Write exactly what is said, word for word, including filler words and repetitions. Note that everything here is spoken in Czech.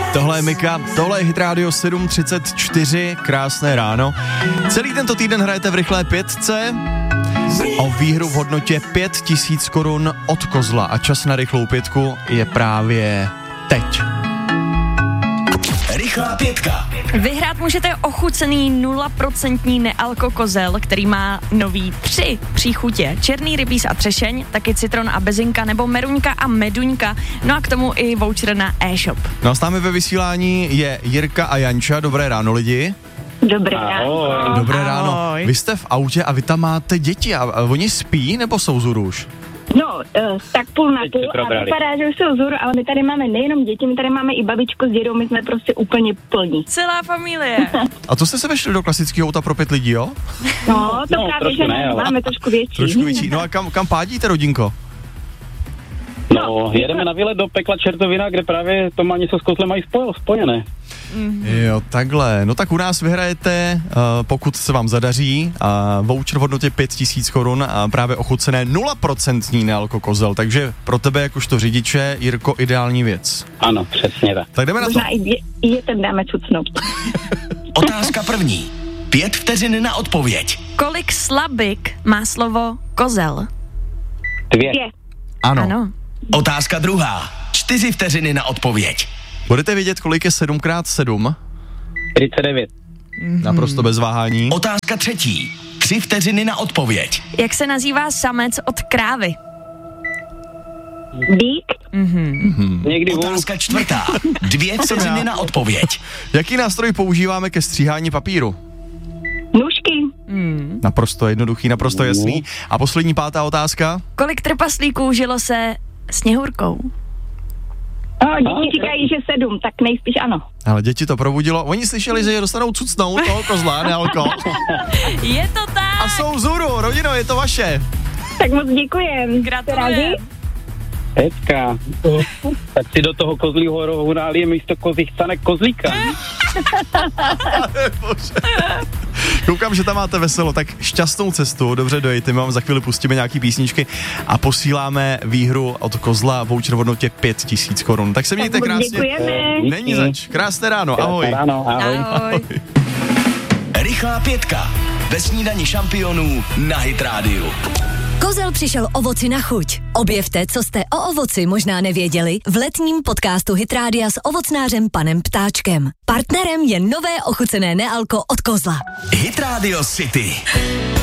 Tohle je Mika, tohle je Hit Radio sedm třicet čtyři, krásné ráno. Celý tento týden hrajete v rychlé pětce o výhru v hodnotě pět tisíc korun od Kozla a čas na rychlou pětku je právě teď. Rychlá pětka. Vyhrát můžete ochucený nula procent nealko kozel, který má nový tři příchutě. Černý rybíz a třešeň, taky citron a bezinka nebo meruňka a meduňka. No a k tomu i voucher na e-shop. No a s námi ve vysílání je Jirka a Janča. Dobré ráno, lidi. Dobré ráno. Dobré ráno. Vy jste v autě a vy tam máte děti a, a oni spí nebo jsou vzhůru už? No, uh, tak půl na půl a vypadá, že už jsou vzhůru, ale my tady máme nejenom děti, my tady máme i babičku s dědou, my jsme prostě úplně plní. Celá familie. A to jste se vešli do klasického auta pro pět lidí, jo? No, to no, právě, že ne, ale... máme trošku větší. Trošku větší. No a kam, kam pádíte, rodinko? No, jedeme na výlet do pekla Čertovina, kde právě to má něco s kotlem mají spojené. Mm-hmm. Jo, takhle. No tak u nás vyhrajete, uh, pokud se vám zadaří, uh, voucher v hodnotě pět tisíc korun a právě ochucené nula procent nealko kozel, takže pro tebe jakožto řidiče, Jirko, ideální věc. Ano, přesně tak. Tak jdeme na to. Možná i je, je ten dáme cucnout. Otázka první. Pět vteřin na odpověď. Kolik slabik má slovo kozel? Dvě. Je. Ano. Ano. Otázka druhá. Čtyři vteřiny na odpověď. Budete vědět, kolik je sedm krát sedm? čtyřicet devět. Mm-hmm. Naprosto bez váhání. Otázka třetí. Tři vteřiny na odpověď. Jak se nazývá samec od krávy? Dík. Mhm. Někdy vůl. Otázka čtvrtá. Dvě vteřiny na odpověď. Jaký nástroj používáme ke stříhání papíru? Nůžky. Hmm. Naprosto jednoduchý, naprosto jasný. A poslední pátá otázka? Kolik trpaslíků žilo se Sněhurkou? No, děti říkají, že sedm, tak nejspíš ano. Ale děti to probudilo. Oni slyšeli, že je dostanou cucnout toho kozla, nealko. Je to tak. A jsou vzhůru, rodino, je to vaše. Tak moc děkujem. Gratulujem. Hezká. Tak si do toho kozlího rohu nálije místo kozích canek kozlíka. Koukám, že tam máte veselo, tak šťastnou cestu, dobře dojejte, my vám za chvíli pustíme nějaký písničky a posíláme výhru od Kozla voucher v hodnotě pět tisíc korun. Tak se mějte Tak moc krásně. děkujeme. Není zač, krásné ráno, ahoj. Krásné ráno, ahoj. Ahoj. Rychlá pětka. Ve snídani šampionů na Hit Radio. Kozel přišel ovoci na chuť. Objevte, co jste o ovoci možná nevěděli v letním podcastu Hit Rádia s ovocnářem panem Ptáčkem. Partnerem je nové ochucené nealko od Kozla. Hit Radio City.